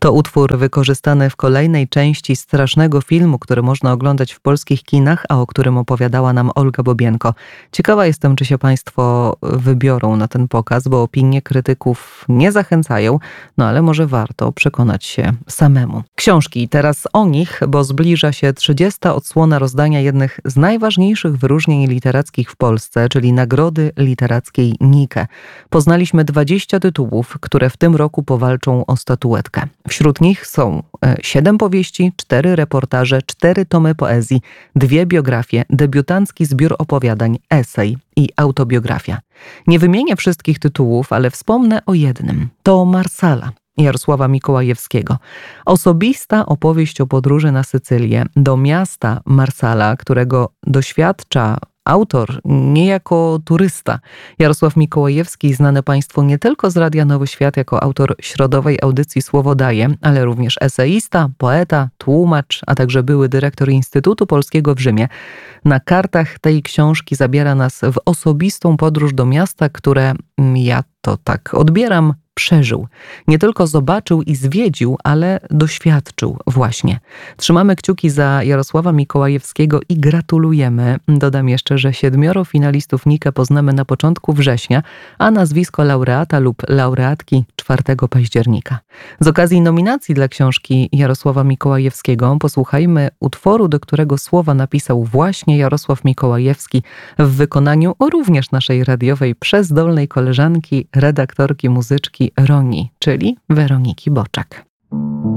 To utwór wykorzystany w kolejnej części strasznego filmu, który można oglądać w polskich kinach, a o którym opowiadała nam Olga Bobienko. Ciekawa jestem, czy się Państwo wybiorą na ten pokaz, bo opinie krytyków nie zachęcają, no ale może warto przekonać się samemu. Książki, teraz o nich, bo zbliża się 30. odsłona rozdania jednych z najważniejszych wyróżnień literackich w Polsce, czyli Nagrody Literackiej Nike. Poznaliśmy 20 tytułów, które w tym roku powalczą o statuetkę. Wśród nich są 7 powieści, 4 reportaże, 4 tomy poezji, 2 biografie, debiutancki zbiór opowiadań, esej i autobiografia. Nie wymienię wszystkich tytułów, ale wspomnę o jednym. To Marsala Jarosława Mikołajewskiego. Osobista opowieść o podróży na Sycylię, do miasta Marsala, którego doświadcza autor nie jako turysta. Jarosław Mikołajewski, znany Państwu nie tylko z Radia Nowy Świat jako autor środowej audycji Słowo daje, ale również eseista, poeta, tłumacz, a także były dyrektor Instytutu Polskiego w Rzymie. Na kartach tej książki zabiera nas w osobistą podróż do miasta, które, ja to tak odbieram, przeżył. Nie tylko zobaczył i zwiedził, ale doświadczył właśnie. Trzymamy kciuki za Jarosława Mikołajewskiego i gratulujemy. Dodam jeszcze, że 7 finalistów Nike poznamy na początku września, a nazwisko laureata lub laureatki 4 października. Z okazji nominacji dla książki Jarosława Mikołajewskiego posłuchajmy utworu, do którego słowa napisał właśnie Jarosław Mikołajewski w wykonaniu również naszej radiowej przezdolnej koleżanki, redaktorki, muzyczki Roni, czyli Weroniki Boczek.